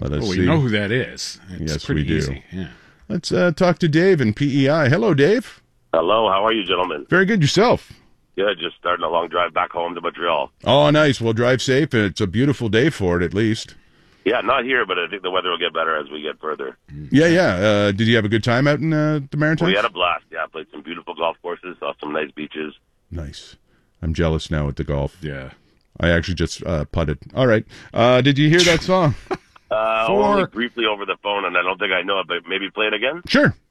Let us Well, we see. know who that is. It's Yes, pretty we do. easy. Yeah. Let's talk to Dave in PEI. Hello, Dave. Hello, how are you, gentlemen? Very good. Yourself? Good, just starting a long drive back home to Montreal. Oh, nice. Well, drive safe. It's a beautiful day for it, at least. Yeah, not here, but I think the weather will get better as we get further. Yeah. Did you have a good time out in the Maritimes? We had a blast. Yeah, played some beautiful golf courses, saw some nice beaches. Nice. I'm jealous now with the golf. Yeah. I actually just putted. All right. Did you hear that song? Only briefly over the phone, and I don't think I know it, but maybe play it again? Sure.